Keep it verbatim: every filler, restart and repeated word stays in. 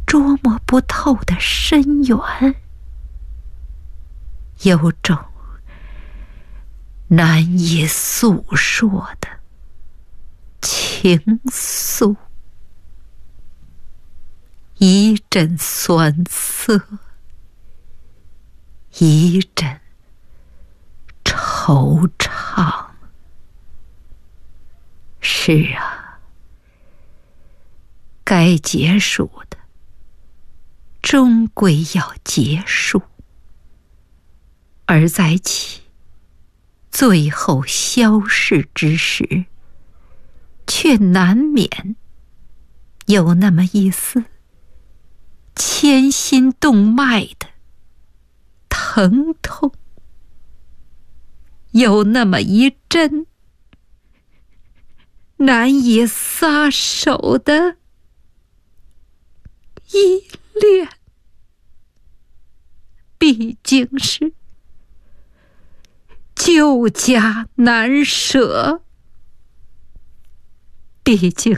捉摸不透的深远，有种难以诉说的情愫，一阵酸涩，一阵惆怅。是啊，该结束的终归要结束，而在其最后消逝之时，却难免有那么一丝牵心动脉的疼痛，有那么一阵难以撒手的依恋。毕竟是旧家难舍，毕竟